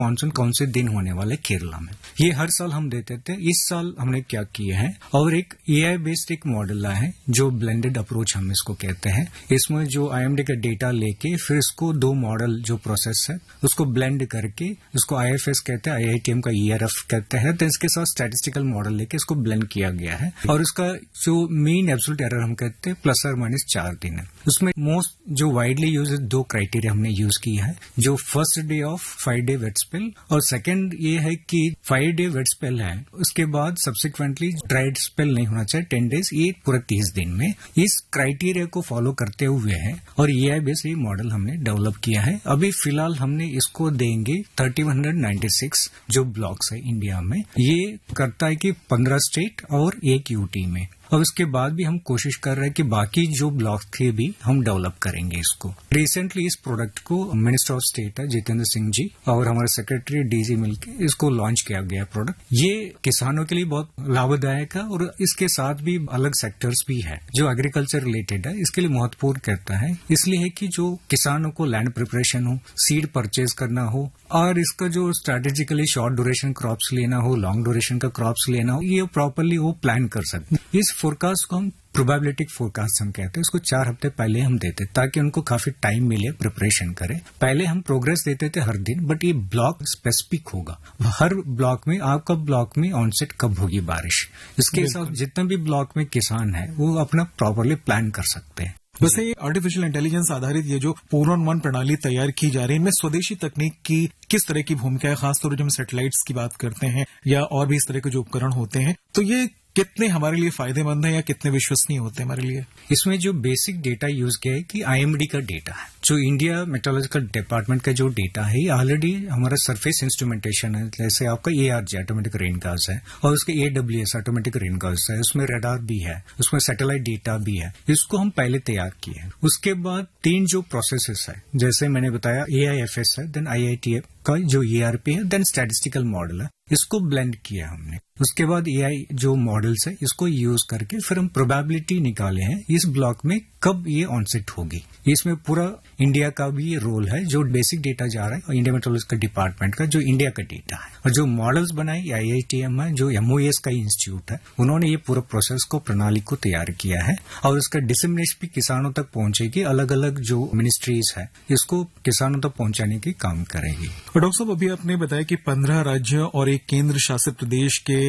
Monsoon कौन से दिन होने वाले केरला में। ये हर साल हम देते थे। इस साल हमने क्या किया है, और एक एआई बेस्ड एक मॉडल है जो ब्लेंडेड अप्रोच हम इसको कहते हैं। इसमें जो आईएमडी का डेटा लेके फिर इसको दो मॉडल जो प्रोसेस है उसको ब्लेंड करके, उसको आईएफएस कहते हैं, आईआईटीएम का ईआरएफ कहते हैं, तो इसके साथ स्टैटिस्टिकल मॉडल लेके इसको ब्लेंड किया गया है। और इसका जो मीन एब्सोल्यूट एरर हम कहते हैं ±4 दिन है। उसमें मोस्ट जो वाइडली यूज 2 क्राइटेरिया हमने यूज किया है, जो first day of 5 day wait spell, और सेकंड ये है कि 5 डे वेट स्पेल है उसके बाद सब्सिक्वेंटली ड्राइड स्पेल नहीं होना चाहिए 10 डेज, ये पूरे 30 दिन में। इस क्राइटेरिया को फॉलो करते हुए है और एआई बेस्ड ये मॉडल हमने डेवलप किया है। अभी फिलहाल हमने इसको देंगे 3196 जो ब्लॉक्स है इंडिया में। ये करता है कि 15 स्टेट और 1 यूटी में, और उसके बाद भी हम कोशिश कर रहे हैं कि बाकी जो ब्लॉक थे भी हम डेवलप करेंगे इसको। रिसेंटली इस प्रोडक्ट को मिनिस्टर ऑफ स्टेट है जितेंद्र सिंह जी और हमारे सेक्रेटरी डीजी मिलके इसको लॉन्च किया गया प्रोडक्ट। ये किसानों के लिए बहुत लाभदायक है और इसके साथ भी अलग सेक्टर्स भी है जो एग्रीकल्चर रिलेटेड है, इसके लिए महत्वपूर्ण करता है। इसलिए है कि जो किसानों को लैंड प्रिपरेशन हो, सीड परचेज करना हो, और इसका जो स्ट्रेटेजिकली शॉर्ट ड्यूरेशन क्रॉप्स लेना हो, लॉन्ग ड्यूरेशन का क्रॉप्स लेना हो, ये प्रॉपरली वो प्लान कर सकते हैं। इस फोरकास्ट को हम प्रोबेबिलिटी फोरकास्ट हम कहते हैं। इसको 4 हफ्ते पहले हम देते ताकि उनको काफी टाइम मिले प्रिपरेशन करें। पहले हम प्रोग्रेस देते थे हर दिन, बट ये ब्लॉक स्पेसिफिक होगा। हर ब्लॉक में आपका ब्लॉक में ऑनसेट कब होगी बारिश, इसके हिसाब जितने भी ब्लॉक में किसान है वो अपना प्रॉपरली प्लान कर सकते हैं। वैसे ये आर्टिफिशियल इंटेलिजेंस आधारित ये जो 4-on-1 प्रणाली तैयार की जा रही है, इनमें स्वदेशी तकनीक की किस तरह की भूमिका है, खासतौर पर जब हम सैटेलाइट्स की बात करते हैं या और भी इस तरह के जो उपकरण होते हैं, तो ये कितने हमारे लिए फायदेमंद है या कितने विश्वसनीय होते हैं हमारे लिए? इसमें जो बेसिक डेटा यूज किया है कि आईएमडी का डेटा है, जो इंडिया मेट्रोलॉजिकल डिपार्टमेंट का जो डेटा है, ऑलरेडी हमारा सरफेस इंस्ट्रूमेंटेशन है। जैसे आपका एआरजी ऑटोमेटिक रेन गाज है और उसके एडब्ल्यूएस ऑटोमेटिक रेन गाज है, उसमें रडार भी है, उसमें सैटेलाइट डेटा भी है। इसको हम पहले तैयार किए हैं। उसके बाद 3 जो प्रोसेसेस है, जैसे मैंने बताया एआईएफएस है, देन आईआईटीएफ का जो ईआरपी है, देन स्टैटिस्टिकल मॉडल है, इसको ब्लेंड किया हमने। उसके बाद एआई जो मॉडल्स है इसको यूज करके फिर हम प्रोबेबिलिटी निकाले हैं इस ब्लॉक में कब ये ऑनसेट होगी। इसमें पूरा इंडिया का भी रोल है, जो बेसिक डेटा जा रहा है इंडिया मेट्रोलॉजिकल डिपार्टमेंट का, जो इंडिया का डेटा है, और जो मॉडल्स बनाए आईआईटीएम है, जो एमओएस का इंस्टीट्यूट है, उन्होंने ये पूरा प्रोसेस को प्रणाली को तैयार किया है और इसका डिसेमिनेशन भी किसानों तक पहुंचेगी। अलग अलग जो मिनिस्ट्रीज है इसको किसानों तक पहुंचाने की काम करेगी। और डॉक्टर साहब, अभी आपने बताया कि 15 राज्य और एक केंद्र शासित प्रदेश के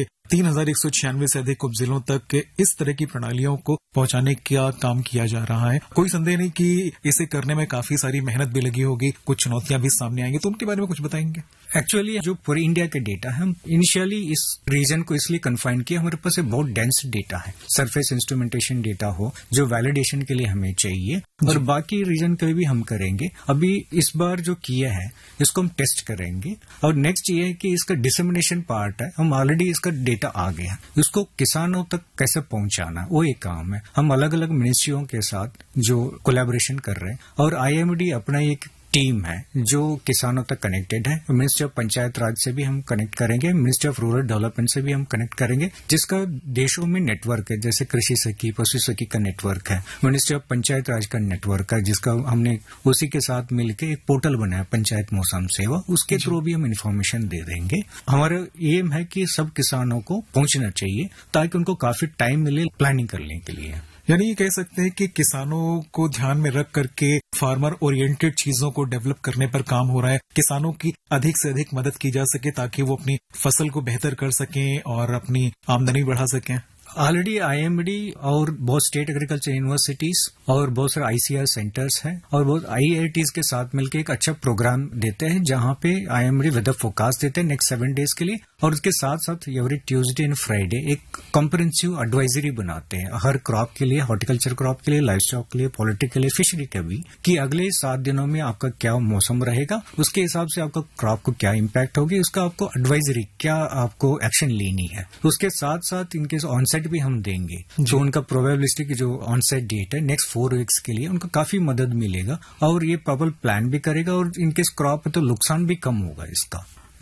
3196 से अधिक उपजिलों तक इस तरह की प्रणालियों को पहुंचाने का काम किया जा रहा है। कोई संदेह नहीं कि इसे करने में काफी सारी मेहनत भी लगी होगी, कुछ चुनौतियां भी सामने आएंगी, तो उनके बारे में कुछ बताएंगे? एक्चुअली जो पूरे इंडिया का डेटा है, हम इनिशियली इस रीजन को इसलिए कन्फाइन किया, हमारे पास बहुत डेंस डेटा है, सरफेस इंस्ट्रूमेंटेशन डेटा हो जो वैलिडेशन के लिए हमें चाहिए, और बाकी रीजन के लिए भी हम करेंगे। अभी इस बार जो किया है इसको हम टेस्ट करेंगे, और नेक्स्ट ये है कि इसका डिसेमिनेशन पार्ट है, हम ऑलरेडी इसका डेटा आ गया, उसको किसानों तक कैसे पहुंचाना वो एक काम है। हम अलग अलग मिनिस्ट्रियों के साथ जो कोलैबोरेशन कर रहे हैं, और आईएमडी अपना एक टीम है जो किसानों तक कनेक्टेड है। मिनिस्ट्री ऑफ पंचायत राज से भी हम कनेक्ट करेंगे, मिनिस्ट्री ऑफ रूरल डेवलपमेंट से भी हम कनेक्ट करेंगे, जिसका देशों में नेटवर्क है, जैसे कृषि सखी, पशु सखी का नेटवर्क है, मिनिस्ट्री ऑफ पंचायत राज का नेटवर्क है, जिसका हमने उसी के साथ मिलकर एक पोर्टल बनाया पंचायत मौसम सेवा, उसके थ्रू भी हम इन्फॉर्मेशन दे देंगे। हमारा एम है कि सब किसानों को पहुंचना चाहिए ताकि उनको काफी टाइम मिले प्लानिंग करने के लिए। यानी ये कह सकते हैं कि किसानों को ध्यान में रख करके फार्मर ओरिएंटेड चीजों को डेवलप करने पर काम हो रहा है, किसानों की अधिक से अधिक मदद की जा सके ताकि वो अपनी फसल को बेहतर कर सकें और अपनी आमदनी बढ़ा सकें। ऑलरेडी आईएमडी और बहुत स्टेट एग्रीकल्चर यूनिवर्सिटीज और बहुत सारे आईसीआर सेंटर्स हैं और बहुत आईआईटीज के साथ मिलकर एक अच्छा प्रोग्राम देते हैं, जहां पे आईएमडी वेदर फोरकास्ट देते हैं नेक्स्ट 7 डेज के लिए, और उसके साथ साथ एवरी ट्यूसडे एंड फ्राइडे एक कॉम्प्रिहेंसिव एडवाइजरी बनाते हैं हर क्रॉप के लिए, हॉर्टिकल्चर क्रॉप के लिए, लाइफ स्टॉक के लिए, पोल्ट्री के लिए, फिशरी के भी, कि अगले 7 दिनों में आपका क्या मौसम रहेगा, उसके हिसाब से आपका क्रॉप को क्या इम्पैक्ट होगी, उसका आपको एडवाइजरी क्या आपको एक्शन लेनी है। उसके साथ साथ इनके ऑनसेट भी हम देंगे, जो उनका प्रोबेबिलिस्टिक जो ऑनसेट डेट है नेक्स्ट 4 वीक्स के लिए, उनको काफी मदद मिलेगा और ये प्रॉपर प्लान भी करेगा, और इनके क्रॉप पे तो नुकसान भी कम होगा इसका।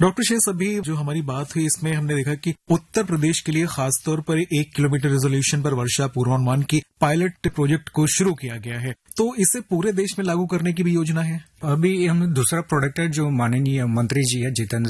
डॉक्टर शेष, अभी जो हमारी बात हुई इसमें हमने देखा कि उत्तर प्रदेश के लिए खासतौर पर 1 किलोमीटर रेजोल्यूशन पर वर्षा पूर्वानुमान की पायलट प्रोजेक्ट को शुरू किया गया है, तो इसे पूरे देश में लागू करने की भी योजना है? अभी हम दूसरा प्रोडक्ट है जो माननीय मंत्री जी है जितेंद्र